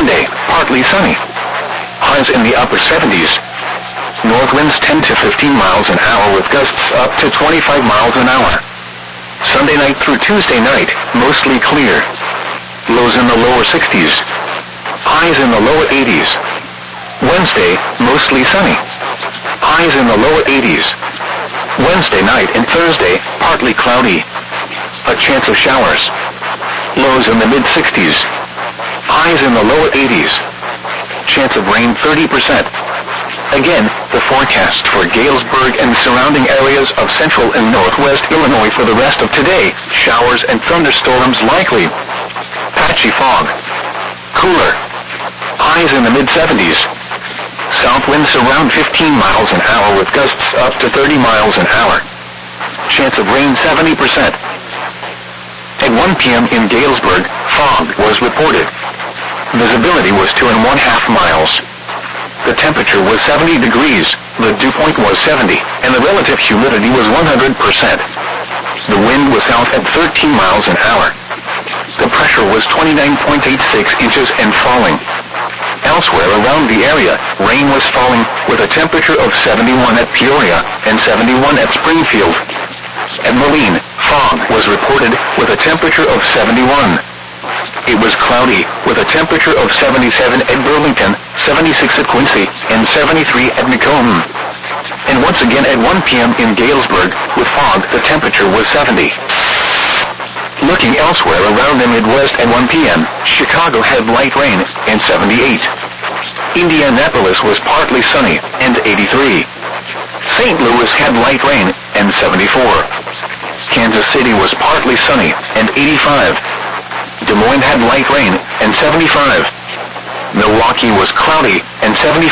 Monday, partly sunny. Highs in the upper 70s. North winds 10 to 15 miles an hour with gusts up to 25 miles an hour. Sunday night through Tuesday night, mostly clear. Lows in the lower 60s. Highs in the lower 80s. Wednesday, mostly sunny. Highs in the lower 80s. Wednesday night and Thursday, partly cloudy. A chance of showers. Lows in the mid-60s. Highs in the lower 80s. Chance of rain 30%. Again, the forecast for Galesburg and surrounding areas of central and northwest Illinois for the rest of today. Showers and thunderstorms likely. Patchy fog. Cooler. Highs in the mid-70s. South winds around 15 miles an hour with gusts up to 30 miles an hour. Chance of rain 70%. At 1 p.m. in Galesburg, fog was reported. Visibility was 2.5 miles. The temperature was 70 degrees, the dew point was 70, and the relative humidity was 100%. The wind was south at 13 miles an hour. The pressure was 29.86 inches and falling. Elsewhere around the area, rain was falling with a temperature of 71 at Peoria and 71 at Springfield. At Moline, fog was reported with a temperature of 71. It was cloudy with a temperature of 77 at Burlington, 76 at Quincy, and 73 at Macomb. And once again at 1 p.m. in Galesburg, with fog, the temperature was 70. Looking elsewhere around the Midwest at 1 p.m., Chicago had light rain and 78. Indianapolis was partly sunny and 83. St. Louis had light rain and 74. Kansas City was partly sunny and 85. Des Moines had light rain and 75. Milwaukee was cloudy and 75.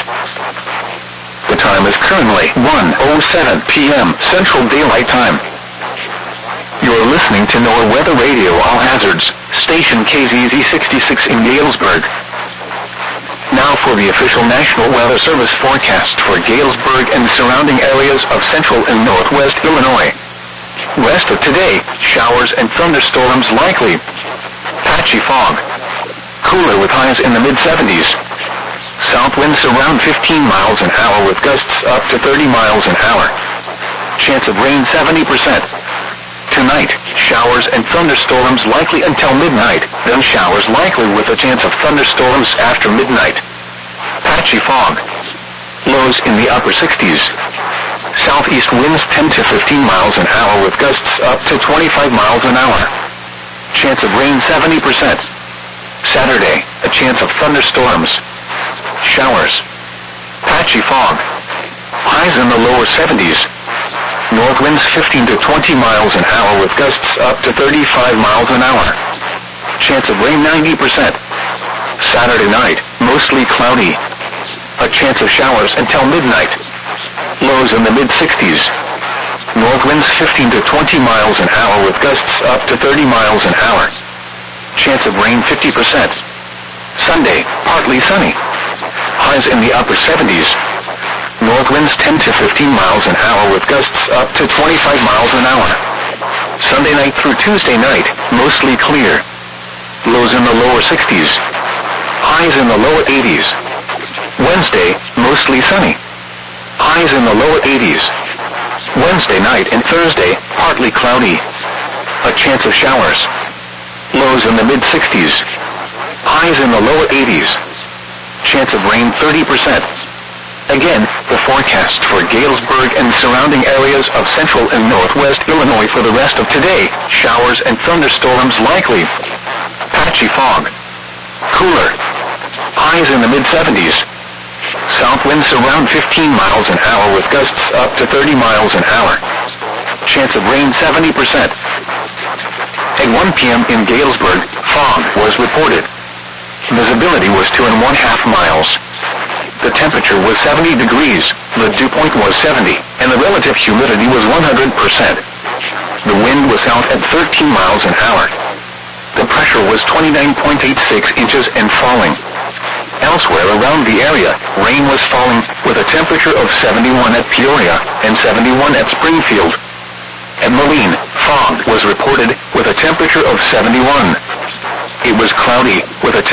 The time is currently 1:07 p.m. Central Daylight Time. You're listening to NOAA Weather Radio All Hazards, station KZZ 66 in Galesburg. Now for the official National Weather Service forecast for Galesburg and surrounding areas of central and northwest Illinois. Rest of today, showers and thunderstorms likely. Patchy fog. Cooler with highs in the mid-70s. South winds around 15 miles an hour with gusts up to 30 miles an hour. Chance of rain 70%. Tonight, showers and thunderstorms likely until midnight, then showers likely with a chance of thunderstorms after midnight. Patchy fog. Lows in the upper 60s. Southeast winds 10 to 15 miles an hour with gusts up to 25 miles an hour. Chance of rain 70%. Saturday, a chance of thunderstorms. Showers. Patchy fog. Highs in the lower 70s. North winds 15 to 20 miles an hour with gusts up to 35 miles an hour. Chance of rain 90%. Saturday night, mostly cloudy. A chance of showers until midnight. Lows in the mid-60s. North winds 15 to 20 miles an hour with gusts up to 30 miles an hour. Chance of rain 50%. Sunday, partly sunny. Highs in the upper 70s. North winds 10 to 15 miles an hour with gusts up to 25 miles an hour. Sunday night through Tuesday night, mostly clear. Lows in the lower 60s. Highs in the lower 80s. Wednesday, mostly sunny. Highs in the lower 80s. Wednesday night and Thursday, partly cloudy. A chance of showers. Lows in the mid-60s. Highs in the lower 80s. Chance of rain 30%. Again, the forecast for Galesburg and surrounding areas of central and northwest Illinois for the rest of today. Showers and thunderstorms likely. Patchy fog. Cooler. Highs in the mid-70s. South winds around 15 miles an hour with gusts up to 30 miles an hour. Chance of rain 70%. At 1 p.m. in Galesburg, fog was reported. Visibility was 2.5 miles. The temperature was 70 degrees, the dew point was 70, and the relative humidity was 100%. The wind was south at 13 miles an hour. The pressure was 29.86 inches and falling. Elsewhere around the area, rain was falling with a temperature of 71 at Peoria and 71 at Springfield. At Moline, fog was reported with a temperature of 71. It was cloudy with a